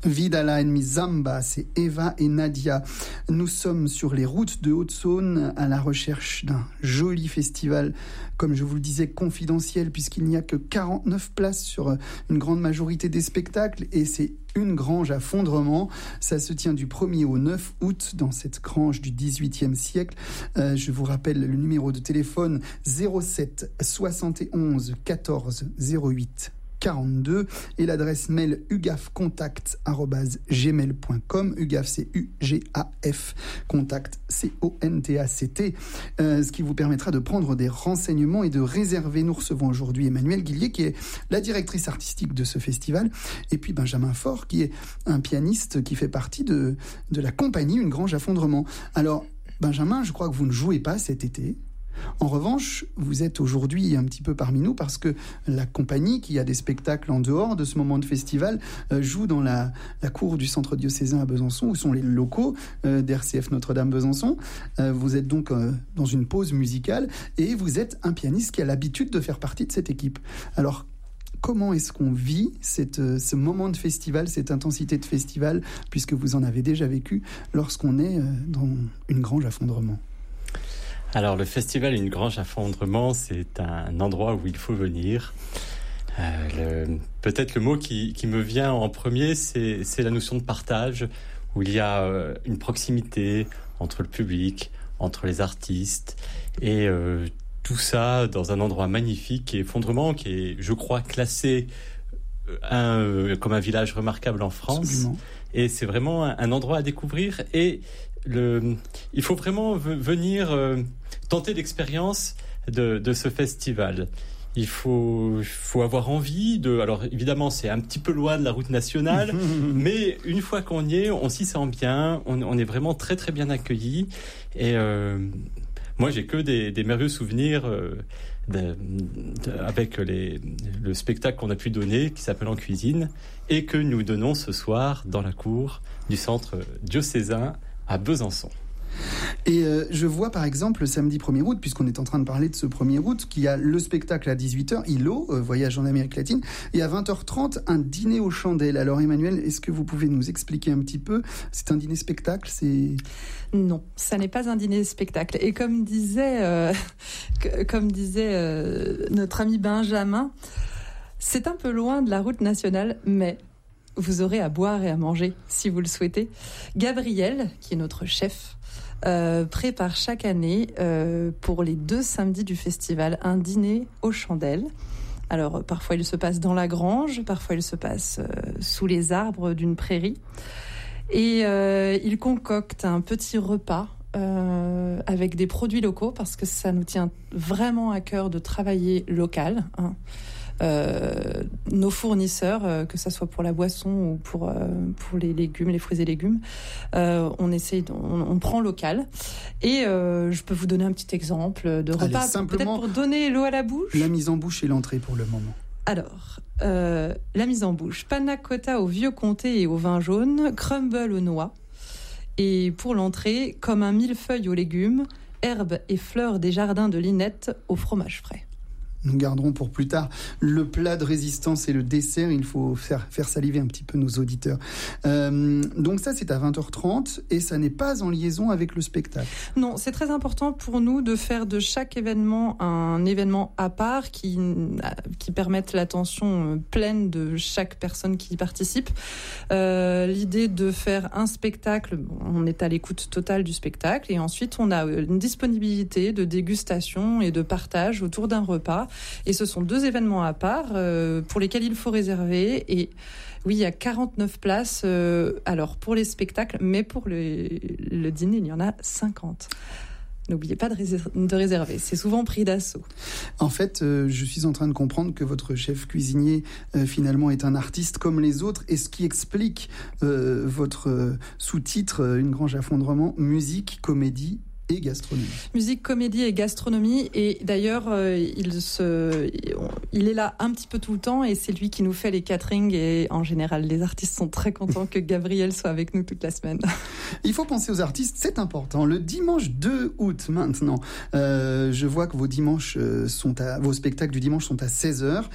Vidala en Mizamba, c'est Eva et Nadia. Nous sommes sur les routes de Haute-Saône à la recherche d'un joli festival, comme je vous le disais, confidentiel, puisqu'il n'y a que 49 places sur une grande majorité des spectacles, et c'est une grange à fondrement. Ça se tient du 1er au 9 août dans cette grange du XVIIIe siècle. Je vous rappelle le numéro de téléphone 07 71 14 08 42 et l'adresse mail ugafcontact@gmail.com. Ugaf, c'est UGAF, contact, CONTACT, ce qui vous permettra de prendre des renseignements et de réserver. Nous recevons aujourd'hui Emmanuelle Guillier, qui est la directrice artistique de ce festival, et puis Benjamin Faure, qui est un pianiste qui fait partie de la compagnie Une Grange à Fondrement. Alors, Benjamin, je crois que vous ne jouez pas cet été. En revanche, vous êtes aujourd'hui un petit peu parmi nous parce que la compagnie, qui a des spectacles en dehors de ce moment de festival, joue dans la cour du centre diocésain à Besançon, où sont les locaux d'RCF Notre-Dame-Besançon. Vous êtes donc dans une pause musicale et vous êtes un pianiste qui a l'habitude de faire partie de cette équipe. Alors, comment est-ce qu'on vit ce moment de festival, cette intensité de festival, puisque vous en avez déjà vécu lorsqu'on est dans une grange à fondrement ? Alors, le festival Une Grange à Fondrement, c'est un endroit où il faut venir. Peut-être le mot qui me vient en premier, c'est la notion de partage, où il y a une proximité entre le public, entre les artistes, et tout ça dans un endroit magnifique qui est Fondrement, qui est, je crois, classé comme un village remarquable en France. Absolument. Et c'est vraiment un endroit à découvrir, et il faut vraiment venir tenter l'expérience de ce festival. Il faut avoir envie de... Alors évidemment, c'est un petit peu loin de la route nationale, mais une fois qu'on y est, on s'y sent bien, on est vraiment très très bien accueillis. Et moi, j'ai que des merveilleux souvenirs avec le spectacle qu'on a pu donner, qui s'appelle En Cuisine, et que nous donnons ce soir dans la cour du centre diocésain à Besançon. Et je vois par exemple le samedi 1er août, puisqu'on est en train de parler de ce 1er août, qu'il y a le spectacle à 18h, ILO, Voyage en Amérique latine, et à 20h30, un dîner aux chandelles. Alors Emmanuelle, est-ce que vous pouvez nous expliquer un petit peu ? C'est un dîner-spectacle ? Non, ça n'est pas un dîner-spectacle. Et comme disait notre ami Benjamin, c'est un peu loin de la route nationale, mais vous aurez à boire et à manger si vous le souhaitez. Gabriel, qui est notre chef, prépare chaque année pour les 2 samedis du festival un dîner aux chandelles. Alors parfois il se passe dans la grange, parfois il se passe sous les arbres d'une prairie, et il concocte un petit repas avec des produits locaux, parce que ça nous tient vraiment à cœur de travailler local, hein. Nos fournisseurs, que ça soit pour la boisson ou pour les légumes, les fruits et légumes, on prend local. Et je peux vous donner un petit exemple de repas, peut-être pour donner l'eau à la bouche. La mise en bouche et l'entrée pour le moment. Alors, la mise en bouche, panna cotta au vieux comté et au vin jaune, crumble aux noix. Et pour l'entrée, comme un millefeuille aux légumes, herbes et fleurs des jardins de Linette au fromage frais. Nous garderons pour plus tard le plat de résistance et le dessert. Il faut faire saliver un petit peu nos auditeurs. Donc ça, c'est à 20h30 et ça n'est pas en liaison avec le spectacle. Non, c'est très important pour nous de faire de chaque événement un événement à part qui permette l'attention pleine de chaque personne qui y participe. L'idée de faire un spectacle, on est à l'écoute totale du spectacle, et ensuite on a une disponibilité de dégustation et de partage autour d'un repas. Et ce sont 2 événements à part pour lesquels il faut réserver. Et oui, il y a 49 places alors pour les spectacles, mais pour le dîner, il y en a 50. N'oubliez pas de réserver, c'est souvent pris d'assaut. En fait, je suis en train de comprendre que votre chef cuisinier, finalement, est un artiste comme les autres, et ce qui explique votre sous-titre, Une Grange à Fondrement, musique, comédie et gastronomie. Musique, comédie et gastronomie. Et d'ailleurs, il est là un petit peu tout le temps, et c'est lui qui nous fait les caterings. Et en général, les artistes sont très contents que Gabriel soit avec nous toute la semaine. Il faut penser aux artistes, c'est important. Le dimanche 2 août maintenant, je vois que vos spectacles du dimanche sont à 16h.